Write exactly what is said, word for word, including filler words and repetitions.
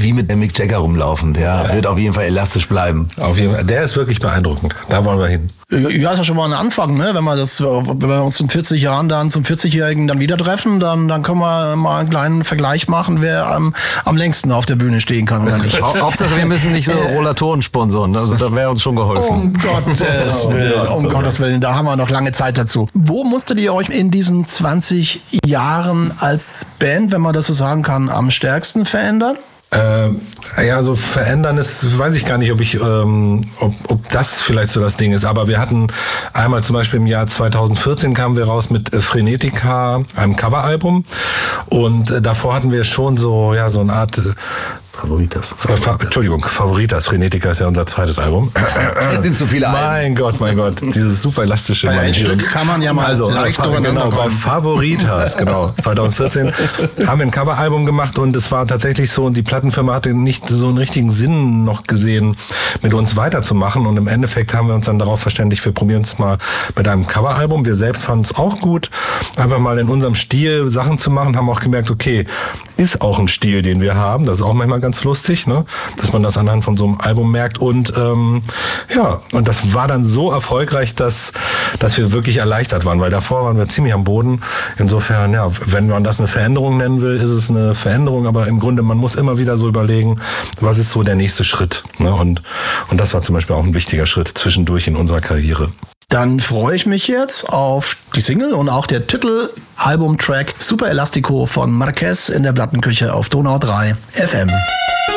wie mit dem Mick Jagger rumlaufen. Der ja. wird auf jeden Fall elastisch bleiben. Auf jeden Fall. Der ist wirklich beeindruckend. Da wollen wir hin. Ja, ist ja schon mal ein Anfang, ne? Wenn wir das, wenn wir uns in vierzig Jahren dann zum vierzigjährigen dann wieder treffen, dann, dann können wir mal einen kleinen Vergleich machen, wer am, am längsten auf der Bühne stehen kann oder nicht. Hauptsache, wir müssen nicht so Rollatoren sponsoren. Also da wäre uns schon geholfen. Um Gottes Willen, um Gottes Willen, da haben wir noch lange Zeit dazu. Wo musstet ihr euch in diesen zwanzig Jahren als Band, wenn man das so sagen kann, am stärksten verändern? Äh, ja, so verändern ist, weiß ich gar nicht, ob ich, ähm, ob, ob das vielleicht so das Ding ist. Aber wir hatten einmal zum Beispiel im Jahr zweitausendvierzehn kamen wir raus mit Frenetica, einem Coveralbum. Und äh, davor hatten wir schon so, ja, so eine Art äh, Favoritas. Favoritas. Fa- Entschuldigung, Favoritas. Frenetica ist ja unser zweites Album. Es sind zu viele Alben. Mein Gott, mein Gott. Dieses super elastische Bei ein Stück kann man ja mal also, leicht äh, durcheinander genau, bei kommen. Favoritas, genau. zweitausendvierzehn haben wir ein Coveralbum gemacht und es war tatsächlich so, die Plattenfirma hatte nicht so einen richtigen Sinn noch gesehen, mit uns weiterzumachen und im Endeffekt haben wir uns dann darauf verständigt, wir probieren es mal mit einem Coveralbum. Wir selbst fanden es auch gut, einfach mal in unserem Stil Sachen zu machen, haben auch gemerkt, okay, ist auch ein Stil, den wir haben. Das ist auch manchmal ganz lustig, ne? Dass man das anhand von so einem Album merkt. Und ähm, ja, und das war dann so erfolgreich, dass, dass wir wirklich erleichtert waren, weil davor waren wir ziemlich am Boden. Insofern, ja, wenn man das eine Veränderung nennen will, ist es eine Veränderung, aber im Grunde, man muss immer wieder so überlegen, was ist so der nächste Schritt. Ne? Und, und das war zum Beispiel auch ein wichtiger Schritt zwischendurch in unserer Karriere. Dann freue ich mich jetzt auf die Single und auch der Titel-Album-Track Super Elastico von Marquez in der Plattenküche auf Donau drei F M.